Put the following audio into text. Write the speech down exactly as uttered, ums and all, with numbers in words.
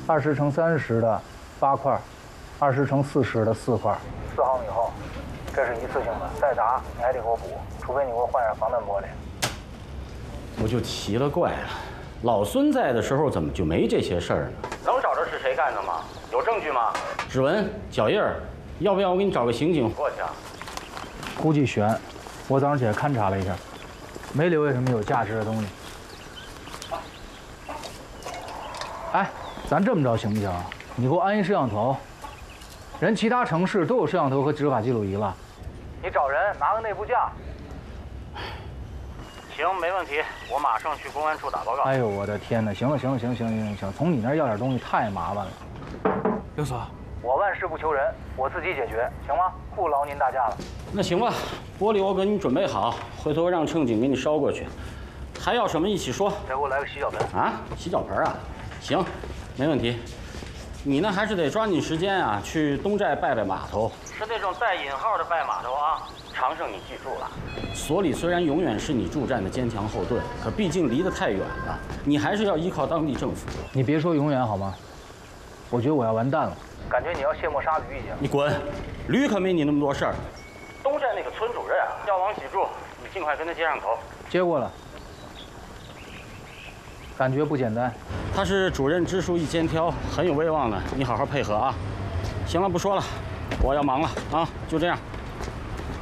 二十乘三十的八块，二十乘四十的四块。四毫米厚，这是一次性的，再砸你还得给我补，除非你给我换上防弹玻璃。 我就奇了怪了，老孙在的时候怎么就没这些事儿呢？能找着是谁干的吗？有证据吗？指纹、脚印儿，要不要我给你找个刑警过去啊？ 估计悬，我早上起来勘察了一下，没留下什么有价值的东西。哎，咱这么着行不行？你给我安一摄像头，人其他城市都有摄像头和执法记录仪了，你找人拿个内部架。 行，没问题，我马上去公安处打报告。 哎呦，我的天哪！行了，行了，行行行行行，从你那儿要点东西太麻烦了。 刘所， 我万事不求人，我自己解决，行吗？不劳您大驾了。 那行吧，玻璃我给你准备好，回头让乘警给你捎过去。还要什么一起说。 再给我来个洗脚盆啊，洗脚盆啊，行，没问题。你呢还是得抓紧时间啊，去东寨拜拜码头，是那种带引号的拜码头啊。长胜，你记住了，所里虽然永远是你驻站的坚强后盾，可毕竟离得太远了，你还是要依靠当地政府。 你别说永远好吗？我觉得我要完蛋了，感觉你要卸磨杀驴一样。 你滚！驴可没你那么多事儿。东寨那个村主任啊，叫王喜柱，你尽快跟他接上头。 接过了，感觉不简单。 他是主任直属一肩挑，很有威望的，你好好配合啊。行了，不说了，我要忙了啊，就这样。